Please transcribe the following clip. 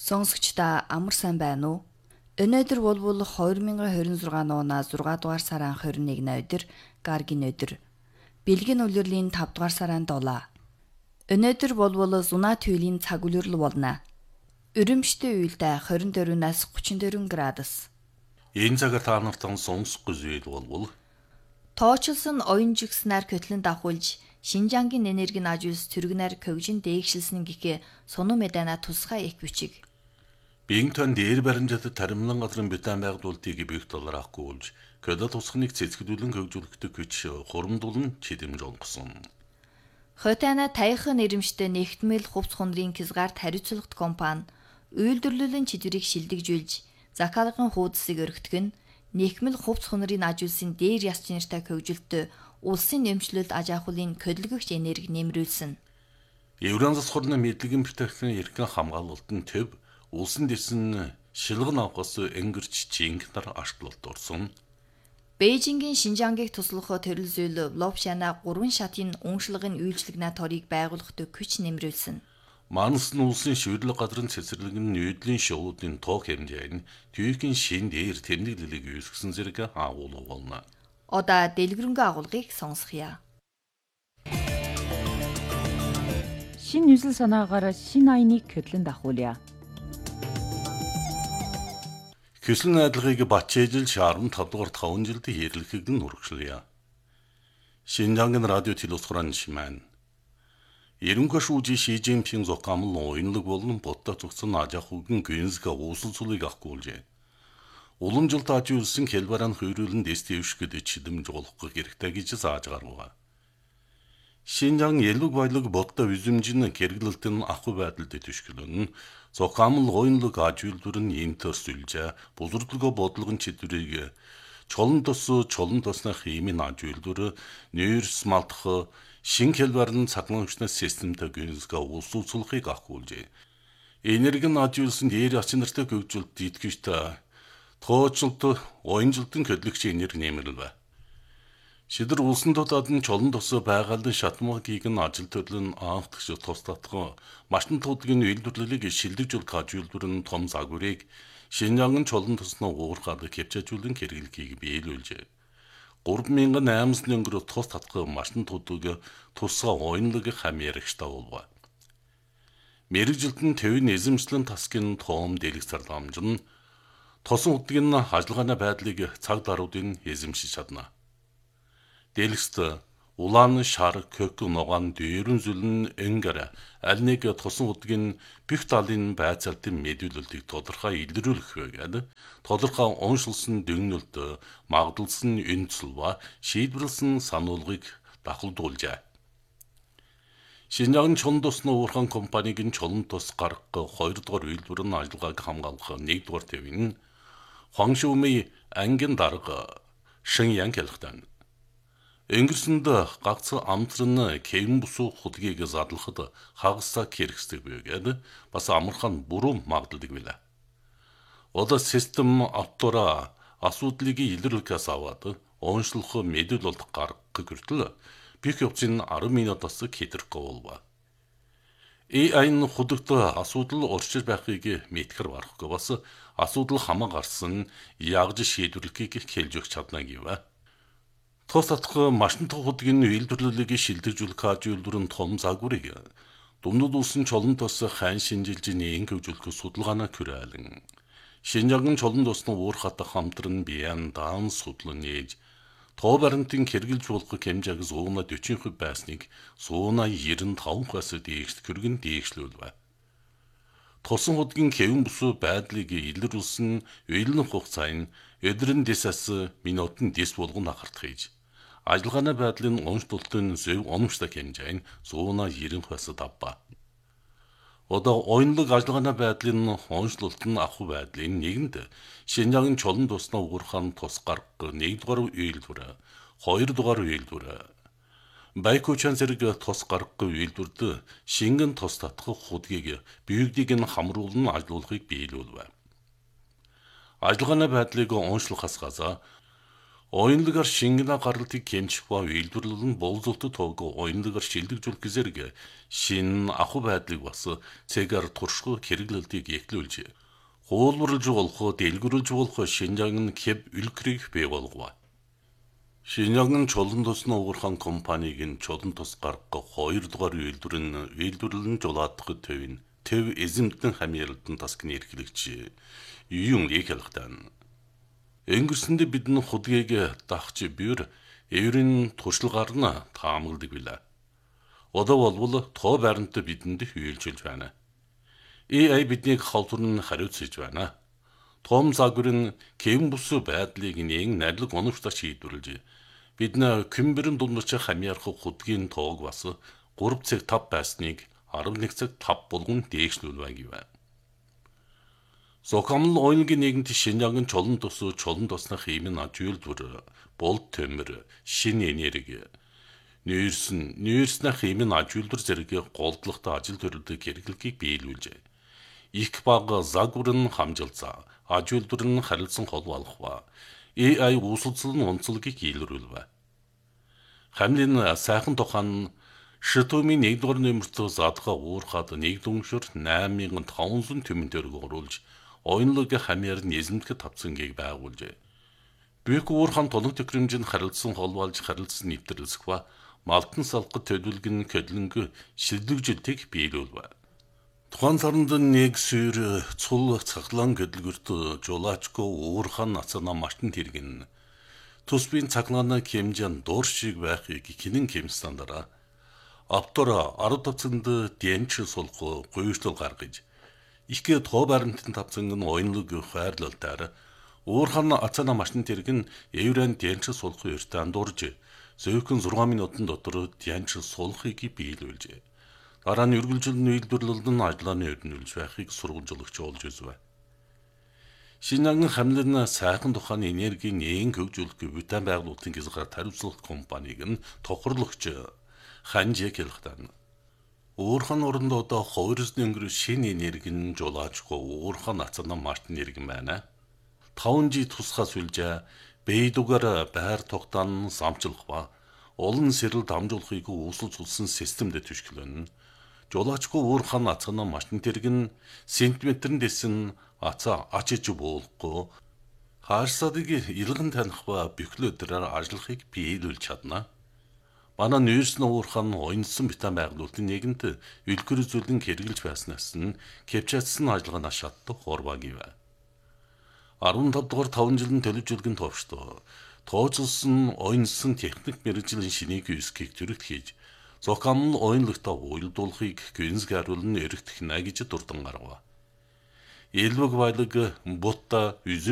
Сонсогчдаа амар сайн байна уу? Өнөөдөр бол 2026 оноо 6 дугаар сарын 21-ний өдөр Гаргийн өдөр. Бэлгийн улирлын 5 дугаар сарын 7. Өнөөдөр бол зунаа түйлийн цаг улирал болно. Өрөмжтэй уйлдаа 24-наас 34 градус. Энэ цагаар та нартан сонсох зүйл бол Тоочлсон оюун жигснээр көтлөн давхулж Шинжангийн энергийн ажуулс түргнээр көгжин дээгшилсэн гэхээ сунуу мэдана тусгай их бичиг. Бигтон дээр баримжаад таримлан газрын бетан байгуулалтыг бигт долларахгүй болж көдө тусхныг цэцгэдүүлэн хөгжүүлэхтэй хүч хурамдуулан чидэмж онгосон. Хотойна таяхан нэрэмжтэй нэгтмэл хувц хундрын Кизгарт хариуцлагт компани үйлдвэрлэлийн чидрийг шилдэгжүүлж Закалагын хуудсыг өргөтгөн нэгмэл хувц хундрын ажуулсын дээр яс чинартай хөгжилтөд улсын нэмшлэлд аж ахуйлын көдлөгөгч энерги нэмрүүлсэн. Евразас хорны мэдлэгийн бүтээгдэхүүн эрхэн хамгаалалтын төв улсын дэвсэн шилгэн авахаас энгэрч чингнар ашиглалт орсон. Бээжингийн Шинжангийг туслах төрөл зүйл Ловшана 3 шатын уншлагын үйлчлэгнэ торыг байгуулахад хүч нэмрүүлсэн. Манс нь улсын шийдлэг газрын цэцэрлэгэн нүүдлийн шуудын тоог хэмжээг нь түйгийн шин дээр тэмдэглэлийг үүсгэсэн зэрэг агуулга болно. Одоо дэлгэрэнгүй агуулгыг сонсхийа. Шин 뉴сэл санаагаар шин айныг көдлөн давхуулъя. Хүсэл найдлагыг Батчээжил шаарм 5 дугаар 5 жилд хэрлэхийг нь хүргэжлээ. Шинжангийн радио телевизорын шимэн. Ерөнхий шүүжи Ши Жинпин зохиомл уянлаг болон бодтой зогсон аж ахуйн гүнзгий ууслцуулыг ахгүйжээ. Уламжилт ажуулсан хэлбаран хөрүүлэн дэстившгэд чидэмж олох хэрэгтэй гэж зааж гаргав. Шинжан ялбаг баялаг бодтой үзэмжин хэрэглэлтэн ахуй байдалд төшгөлөн зохиомл уянлаг ажуулдвар нь энтос сүлжээ бузурдлого бодлогын чидрийг чолон тосны химийн ажуулдвар нейрс малтах шин хэлбарын цагмагчнаас системтэй гүнзгий ууслцуулахыг ахгүйжээ. Энерги нь ажуулсан дээр ачнартай хөгжүүлэлт идэвхтэй тоочлолт уянжилтын хөдлөгч энерги нэмэрлэв. Шидэр улсын дотоод нь чолон тосоо байгаалын шатмагыг нь ажил төрлөн анхдагч тус татган машин туудгийн үйлдвэрлэлийг шилдэгжүүлэх ажуулдвар нь том загварыг Шинжангийн чолон тосноо уурхаад хэмжээжүүлэн хэрэглэхийг биелүүлжээ. 3800 өнгөрөө тус татган машин туудыг тусгай уянлаг хамьярагчтай болов. Мэргэжилтэн төвийн эзэмшлэн тасгийн том дэлгэц зарламжин тосон удгийн ажиллагааны байдлыг цаг даруйдын эзэмшиж чадна. Дэлгэцт улаан шар кök ногоон дээрэн зүлэн энгэр аль нэг тосон удгийн бүх талын байцаалтын мэдүүлэлтийг тодорхой илрүүлэх байгаад тодорхой оншилсан дүгнэлт магадalsan энцэл ба шийдвэрлсэн сануулгыг давхалдуулжээ. Шинжангийн чолон тосны уурхайн компаниг нь чолон тос гарах 2 дугаар үйлдвэр нь ажиллагааг хамгаалах 1 дугаар төвийн Хуаншумэй ангийн дарга Шиньян хэлхтэн. Өнгөрсөнд гагц амтрын кэвэн бусуу худгийг задлахад хагасаа хэрэгсдэг байгаад бас амархан бүрэн магадalдаг билээ. Одоо систем автора асуудлыг илрүүлэхээс аваад онцлох мэдүүлэлт гаргах хүртэл бих явцын 10 минутаас хэтрэхгүй болов. AI-н худагт асуудал урьдчилж байхыг мэдхэр барахгүй бас асуудал хамаа гарсан ягж шийдвэрлэхийг хэлж өгч чадна гэв. Тус татах машин худгийн үйлдвэрлэлийг шилдэгжүүлэх ажуулдварын том загварыг Думнууд улсын чолон тос хайн шинжилж нээн хөгжүүлэх судалгаанаа хүрээлэн Шинжангийн чолон тосны уурхат хамтран биян даан судлан нээж тоо баримтын хэрэгжилж болох хэмжээг 140% байсныг 195%-аас дээш хүргэн дээшлүүлв. Тосон худгийн кэвэн бусуу байдлыг илрүүлсэн уйлын хугацаа нь өдрийн дэсээс минутын дэс болгон хахарт хийж ажиллагааны байдлын онцлолтын зөв оновчтой хэмжээ нь 190%-аас давбаа. Одоо уянлаг ажиллагааны байдлын онцлолт нь ахуй байдлын нэгэнд Шинжангийн чолон тосны уурхайн тус гарах 1 дугаар үйлдвэр, 2 дугаар үйлдвэр, Байкучан зэрэг тус гарах үйлдвэрд шингэн тус татах худгийг биеийг нь хамруулан ажиллуулахыг биелүүлв. Ажиллагааны байдлыг онцлохоос гадна Oyunlugar шингэнэ гаралтыг хэмжих ба үйлдвэрлэл нь боловсролтой тоог oyunlugar шилдэгжүүлэх зэрэг шин ахуй байдлыг бас цэгээр туршгүй хэрэглэлтийг эхлүүлж хуулбарлаж болох дэлгэрүүлж болох Шинжаан хэв үлгэрийг бий болгов. Шинжаан чулуун тусны уурхаан компаниг нь чулуун тус гаргах 2 дугаар үйлдвэрлэл нь жолоодох төв эзэмтэн хамьяалтан тасгны эрхлэгч юун хэлэхтэн. Өнгөрсөндө бидний худгийг дагч бюр еврийн туршлагаар нь таамагладаг билээ. Одоо болвол тоо байранд бидэнд хүйэлжүүлж байна. AI биднийг халтурн хариуцж байна. Том загварын кем бус байдлыг нэг найрлаг оновчтой шийдвэрлэж бидний кемберэн дундч хамьяарах худгийн тоог бас 3 цаг 5 байсныг 11 цаг 5 болгон дээшлүүлвэ гэв. Зохамл oyunгийн нэгэнт Шинжаан чулуун туснах хэмээн ажуулдвар, болт төмөр, шин энерги, нүүрснэ хэмээн ажуулдвар зэрэг голдлогтой ажил төрөлдөг хэрэглэгийг биелүүлжээ. Их баг загвар нь хамжилзаа, ажуулдвар нь харилцан хол болгох AI үүсэлцэл нь онцлогийг илрүүлвэ. Хамлын сайхан тухайн Шитомын 1-р нэмэрт задгаа уурхад нэг дүншөр 8500 тэмэн төгрөг оруулж oyunlug хамьяар нь эзэмтгэж тавцангийг байгуулжээ. Büyük уурхаан тулан төхрөмжинд харилцсан холбоолж харилцсан нэвтрэлсэх ба малтан салхад төлөвлөгн көдлөнгө шилдэгжилтийг биелүүлвэ. Тухайн сарнд нэг сүйр цул цаглаан көдлгөрт жолаачко уурхаан нацана мартын тэргэн тусбын цаглааны хэмжээнд дуур шиг байхыг хинэн хэмстандара автора 10 тавцанд дэнч сулх гуйшлал гаргаж их тоо баримтын тавцанг нь oyunlug хайрлалтаар уурхаан ацана машин тэргэн еврейн дэнч сулх өртөнд дурж зөөхөн 6 минутын дотор дэнч сулхыг биелүүлжээ. Дараа нь үргэлжлэн үйлдвэрлэлд нь ажлааны өрнүүлж байхыг сургамжлагч олж үзвэ. Шинжаан хамлын сайхан тухайн энергийн нээн хөгжүүлэх бүтээн байгуулалтын гизгаар тариуцлах компаниг нь тохирлогч ханжиг хэлэхтэн. Уурхаан оронд одоо 2 өнгөр шин энерги нь жолоочгүй уурхаан ацана мартын энерги байна. 5G тусгаас үлж бэйдугаар байр тогтоон самчлах ба олон сэрэл дамжуулахыг үүсэлж улсан системд төшгөлөн. Жолоочгүй уурхаан ацана мартын тэргэн сантиметрын дэсэн ацаа ачиж буулахгүй хаарсадыг илгэн таних ба бөхлөдрээр ажиллахыг биелүүлж чадна. Манай нүүрсний уурхаан ойнсон бүтээн байгуулалтын нэгэнт үлгэр үзүүлэн хэрэгжилж байснаас нь кэвчатсан ажиллагаанаа шатдаг хорваа гэв. 15 дугаар 5 жилийн төлөвжүүлгэн товчтой. Тооцолсон ойнсон техник мэргэжлийн шинийг үсгийг төрөгт хийж зохамл oyunlugта уйлдуулахыг гүнзгийруулн эргэх нэ гэж дурдан гаргав. Элбэг баялаг бутта